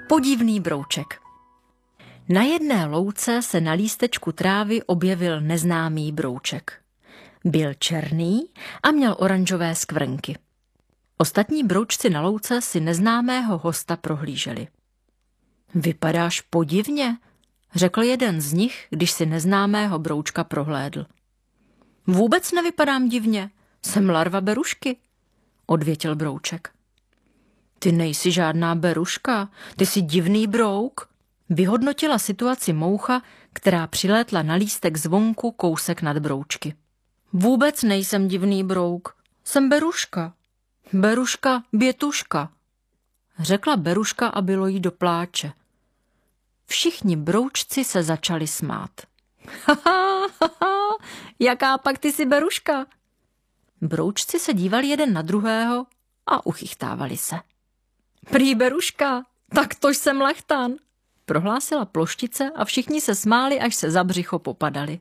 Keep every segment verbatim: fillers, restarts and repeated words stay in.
Podivný brouček. Na jedné louce se na lístečku trávy objevil neznámý brouček. Byl černý a měl oranžové skvrnky. Ostatní broučci na louce si neznámého hosta prohlíželi. Vypadáš podivně, řekl jeden z nich, když si neznámého broučka prohlédl. Vůbec nevypadám divně, jsem larva berušky, odvětil brouček. Ty nejsi žádná beruška, ty jsi divný brouk, vyhodnotila situaci moucha, která přilétla na lístek zvonku kousek nad broučky. Vůbec nejsem divný brouk, jsem beruška. Beruška, bětuška, řekla beruška a bylo jí do pláče. Všichni broučci se začali smát. Haha, haha, jaká pak ty jsi beruška? Broučci se dívali jeden na druhého a uchychtávali se. Prý beruška, tak tož jsem lachtan, prohlásila ploštice a všichni se smáli, až se za břicho popadali.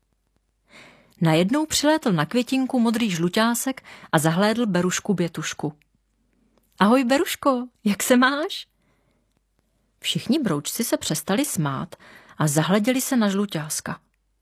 Najednou přilétl na květinku modrý žluťásek a zahlédl berušku bětušku. Ahoj beruško, jak se máš? Všichni broučci se přestali smát a zahleděli se na žluťáska.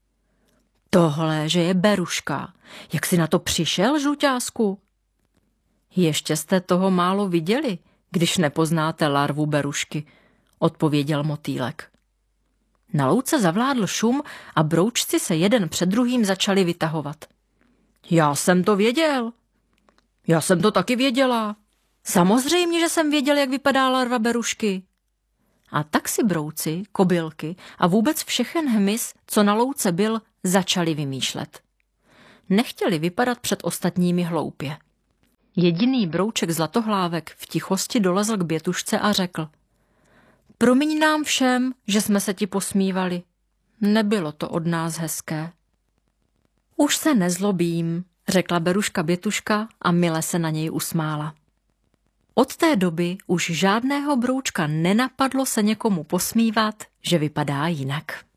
Tohle, že je beruška, jak jsi na to přišel, žluťásku? Ještě jste toho málo viděli, když nepoznáte larvu berušky, odpověděl motýlek. Na louce zavládl šum a broučci se jeden před druhým začali vytahovat. Já jsem to věděl. Já jsem to taky věděla. Samozřejmě, že jsem věděl, jak vypadá larva berušky. A tak si brouci, kobylky a vůbec všechen hmyz, co na louce byl, začali vymýšlet. Nechtěli vypadat před ostatními hloupě. Jediný brouček Zlatohlávek v tichosti dolezl k bětušce a řekl: Promiň nám všem, že jsme se ti posmívali. Nebylo to od nás hezké. Už se nezlobím, řekla beruška bětuška a mile se na něj usmála. Od té doby už žádného broučka nenapadlo se někomu posmívat, že vypadá jinak.